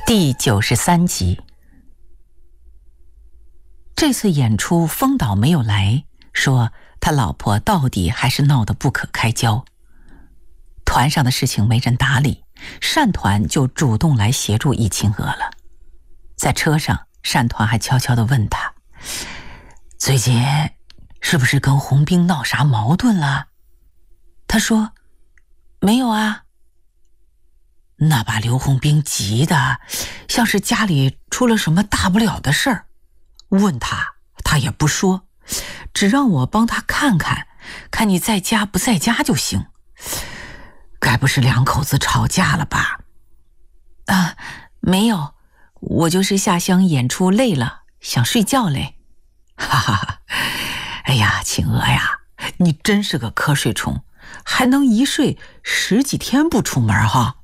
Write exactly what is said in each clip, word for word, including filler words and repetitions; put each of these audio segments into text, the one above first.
第九十三集。这次演出风导没有来，说他老婆到底还是闹得不可开交。团上的事情没人打理，单团就主动来协助易清娥了。在车上，单团还悄悄地问他，最近是不是跟洪兵闹啥矛盾了？他说没有啊。那把刘洪兵急的像是家里出了什么大不了的事儿，问他他也不说，只让我帮他看看，看你在家不在家就行。该不是两口子吵架了吧？啊，没有，我就是下乡演出累了，想睡觉嘞。哈哈哈，哎呀，青娥呀，你真是个瞌睡虫，还能一睡十几天不出门哈。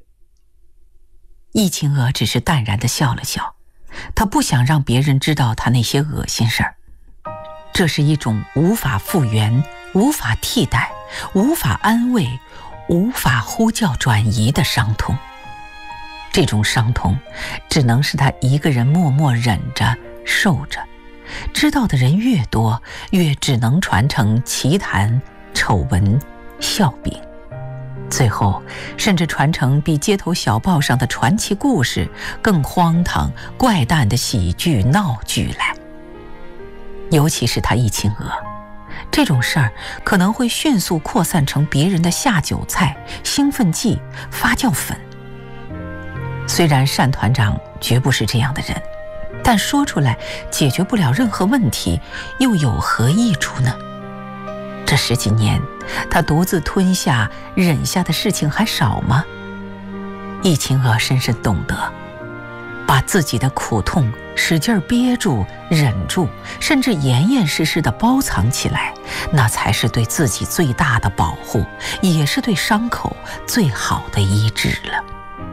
易清娥只是淡然地笑了笑，她不想让别人知道她那些恶心事儿。这是一种无法复原、无法替代、无法安慰、无法呼叫转移的伤痛。这种伤痛只能是她一个人默默忍着、受着，知道的人越多，越只能传承奇谈、丑闻、笑柄，最后甚至传承比街头小报上的传奇故事更荒唐怪诞的喜剧闹剧来。尤其是他易清娥，这种事儿可能会迅速扩散成别人的下酒菜、兴奋剂、发酵粉。虽然单团长绝不是这样的人，但说出来解决不了任何问题，又有何益处呢？这十几年，他独自吞下、忍下的事情还少吗？易清娥深深懂得，把自己的苦痛使劲憋住、忍住，甚至严严实实地包藏起来，那才是对自己最大的保护，也是对伤口最好的医治了。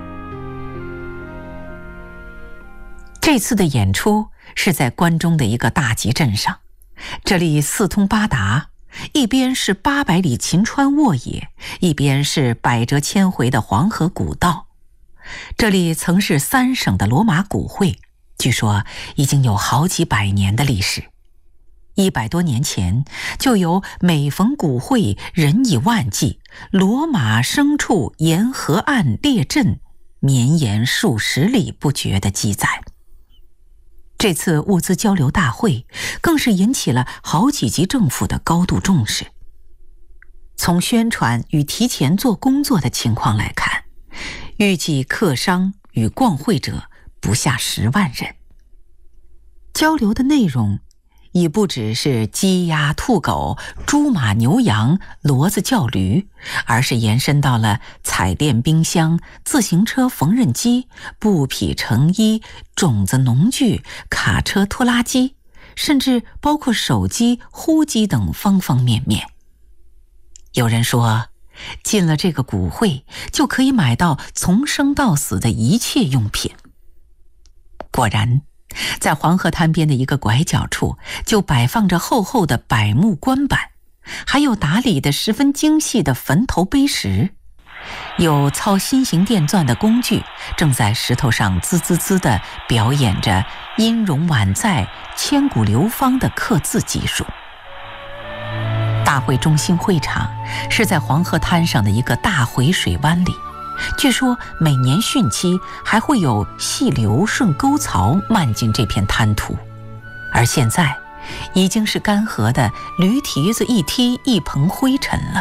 这次的演出是在关中的一个大集镇上，这里四通八达，一边是八百里秦川沃野，一边是百折千回的黄河古道。这里曾是三省的罗马古会，据说已经有好几百年的历史。一百多年前就有每逢古会人以万计，罗马牲畜沿河岸列阵，绵延数十里不绝的记载。这次物资交流大会更是引起了好几级政府的高度重视。从宣传与提前做工作的情况来看，预计客商与逛会者不下十万人。交流的内容已不只是鸡鸭兔狗、猪马牛羊、骡子叫驴，而是延伸到了彩电冰箱、自行车缝纫机、布匹成衣、种子农具、卡车拖拉机，甚至包括手机、呼机等方方面面。有人说，进了这个古会就可以买到从生到死的一切用品。果然，在黄河滩边的一个拐角处，就摆放着厚厚的柏木棺板，还有打理得十分精细的坟头碑石，有操新型电钻的工具正在石头上滋滋滋地表演着音容宛在、千古流芳的刻字技术。大会中心会场是在黄河滩上的一个大回水湾里，据说每年汛期还会有细流顺沟槽漫进这片滩涂，而现在已经是干涸的驴蹄子一踢一蓬灰尘了。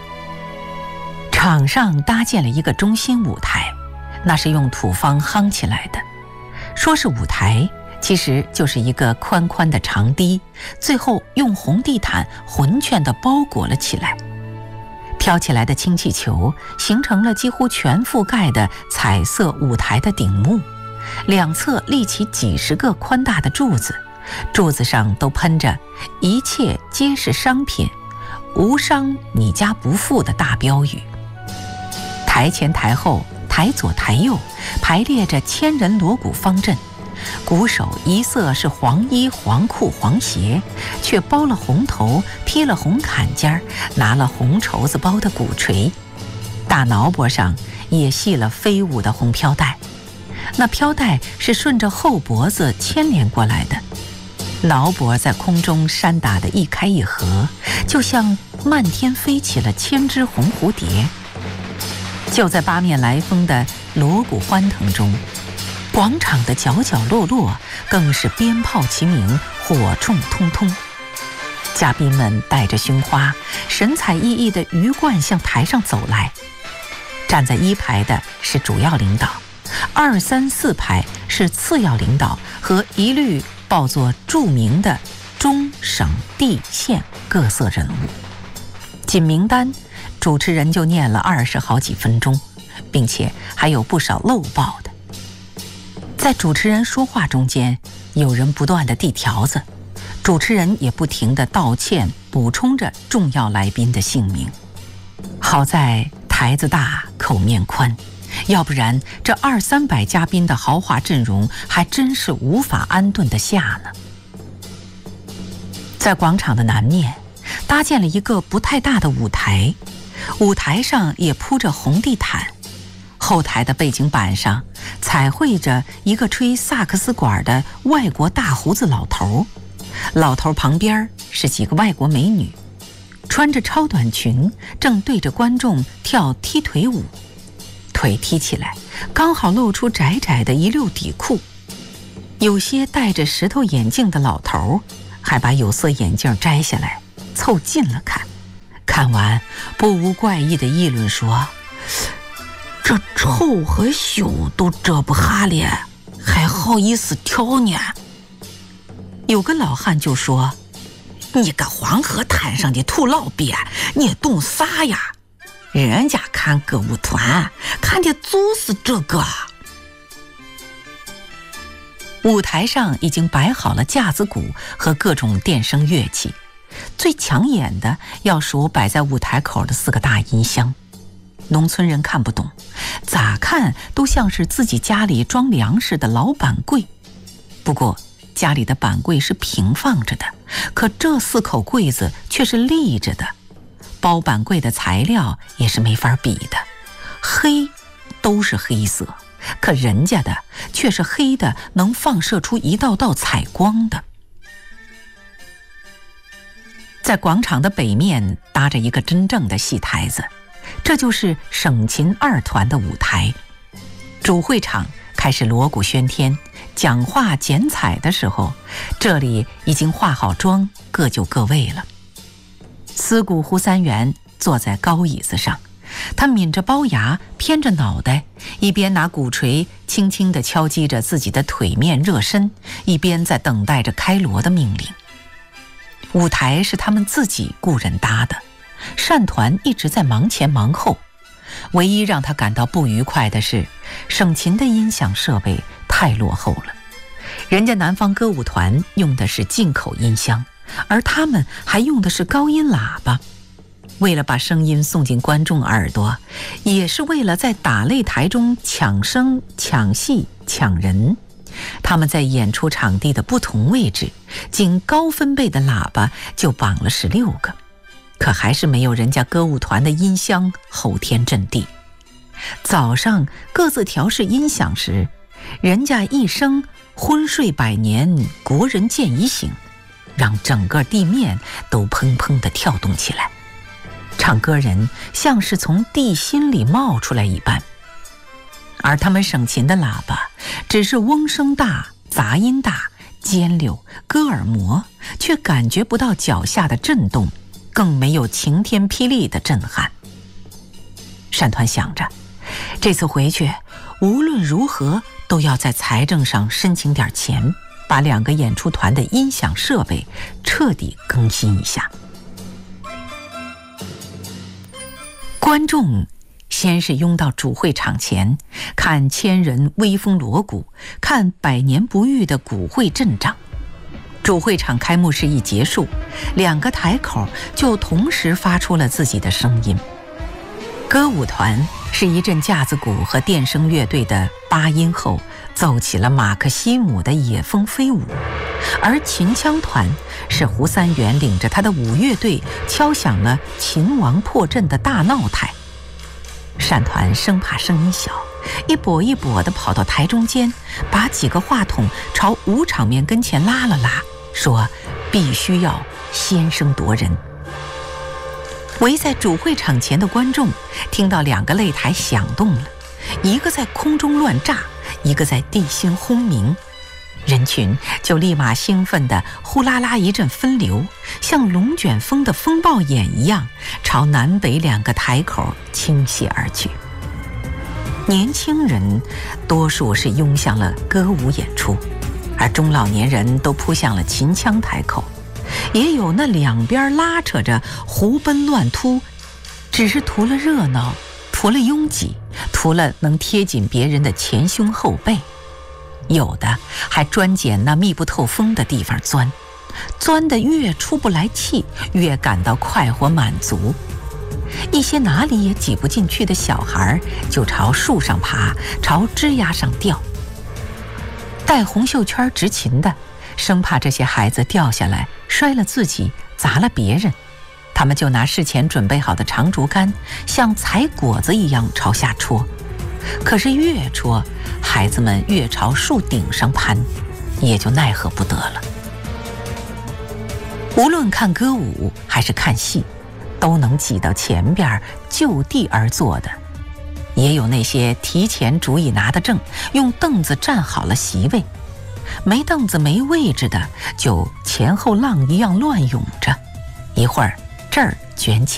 场上搭建了一个中心舞台，那是用土方夯起来的。说是舞台，其实就是一个宽宽的长堤，最后用红地毯浑全地包裹了起来。飘起来的氢气球形成了几乎全覆盖的彩色舞台的顶幕，两侧立起几十个宽大的柱子，柱子上都喷着“一切皆是商品，无商你家不富”的大标语。台前台后、台左台右排列着千人锣鼓方阵，鼓手一色是黄衣黄裤黄鞋，却包了红头，披了红坎肩，拿了红绸子包的鼓槌，大脑脖上也系了飞舞的红飘带。 那飘带是顺着后脖子牵连过来的，劳脖在空中扇打得一开一合，就像漫天飞起了千只红蝴蝶。就在八面来风的锣鼓欢腾中，广场的角角落落更是鞭炮齐鸣，火铳通通。嘉宾们带着胸花，神采奕奕地鱼贯向台上走来。站在一排的是主要领导，二三四排是次要领导和一律报作著名的中省地县各色人物。仅名单，主持人就念了二十好几分钟，并且还有不少漏报的。在主持人说话中间，有人不断地递条子，主持人也不停地道歉，补充着重要来宾的姓名。好在台子大，口面宽，要不然这二三百嘉宾的豪华阵容还真是无法安顿得下呢。在广场的南面搭建了一个不太大的舞台，舞台上也铺着红地毯，后台的背景板上彩绘着一个吹萨克斯管的外国大胡子老头，老头旁边是几个外国美女，穿着超短裙，正对着观众跳踢腿舞，腿踢起来刚好露出窄窄的一溜底裤。有些戴着石头眼镜的老头还把有色眼镜摘下来凑近了看，看完不无怪异的议论说：“这臭和羞都遮不下了，还好意思跳呢？”有个老汉就说：“你个黄河滩上的土老鳖，你懂啥呀？人家看歌舞团看的就是这个。”舞台上已经摆好了架子鼓和各种电声乐器，最抢眼的要数摆在舞台口的四个大音箱。农村人看不懂，咋看都像是自己家里装粮食的老板柜。不过家里的板柜是平放着的，可这四口柜子却是立着的，包板柜的材料也是没法比的，黑都是黑色，可人家的却是黑的能放射出一道道彩光的。在广场的北面搭着一个真正的戏台子，这就是省琴二团的舞台。主会场开始锣鼓喧天，讲话剪彩的时候，这里已经化好妆，各就各位了。司鼓胡三元坐在高椅子上，他抿着包牙，偏着脑袋，一边拿鼓槌轻轻地敲击着自己的腿面热身，一边在等待着开锣的命令。舞台是他们自己雇人搭的，扇团一直在忙前忙后。唯一让他感到不愉快的是，省琴的音响设备太落后了。人家南方歌舞团用的是进口音箱，而他们还用的是高音喇叭。为了把声音送进观众耳朵，也是为了在打擂台中抢声、抢戏、抢人，他们在演出场地的不同位置，仅高分贝的喇叭就绑了十六个，可还是没有人家歌舞团的音箱后天阵地。早上各自调试音响时，人家一声昏睡百年，国人见已醒，让整个地面都砰砰地跳动起来。唱歌人像是从地心里冒出来一般，而他们省琴的喇叭只是嗡声大、杂音大、尖溜、割耳膜，却感觉不到脚下的震动，更没有晴天霹雳的震撼。单团想着，这次回去无论如何都要在财政上申请点钱，把两个演出团的音响设备彻底更新一下。观众先是拥到主会场前，看千人威风锣鼓，看百年不遇的鼓会阵仗。主会场开幕式一结束，两个台口就同时发出了自己的声音。歌舞团是一阵架子鼓和电声乐队的八音后奏起了马克西姆的野蜂飞舞，而秦腔团是胡三元领着他的舞乐队敲响了秦王破阵的大闹台。单团生怕声音小， 一跛一跛地跑到台中间，把几个话筒朝武场面跟前拉了拉，说必须要先声夺人。围在主会场前的观众听到两个擂台响动了，一个在空中乱炸，一个在地心轰鸣，人群就立马兴奋地呼啦啦一阵分流，像龙卷风的风暴眼一样朝南北两个台口倾泻而去。年轻人多数是拥向了歌舞演出，而中老年人都扑向了秦腔台口，也有那两边拉扯着胡奔乱突，只是图了热闹，图了拥挤，图了能贴紧别人的前胸后背。有的还专捡那密不透风的地方钻，钻得越出不来气，越感到快活满足。一些哪里也挤不进去的小孩就朝树上爬，朝枝丫上吊。戴红袖圈执勤的生怕这些孩子掉下来摔了自己砸了别人，他们就拿事前准备好的长竹竿像采果子一样朝下戳，可是越戳孩子们越朝树顶上攀，也就奈何不得了。无论看歌舞还是看戏，都能挤到前边就地而坐的，也有那些提前主意拿得正，用凳子站好了席位，没凳子没位置的就前后浪一样乱涌着，一会儿这儿卷起